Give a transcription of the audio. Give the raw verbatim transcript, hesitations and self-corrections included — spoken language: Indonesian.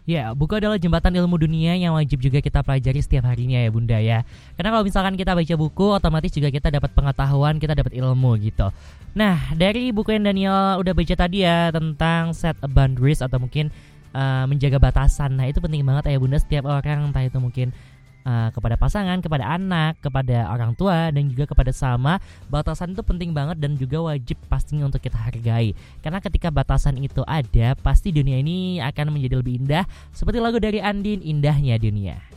Ya, buku adalah jembatan ilmu dunia yang wajib juga kita pelajari setiap harinya ya Bunda ya. Karena kalau misalkan kita baca buku, otomatis juga kita dapat pengetahuan, kita dapat ilmu gitu. Nah, dari buku yang Daniel udah baca tadi ya tentang set boundaries atau mungkin uh, menjaga batasan. Nah, itu penting banget ya Bunda, setiap orang, entah itu mungkin uh, kepada pasangan, kepada anak, kepada orang tua, dan juga kepada sama. Batasan itu penting banget dan juga wajib pastinya untuk kita hargai. Karena ketika batasan itu ada, pasti dunia ini akan menjadi lebih indah. Seperti lagu dari Andin, Indahnya Dunia.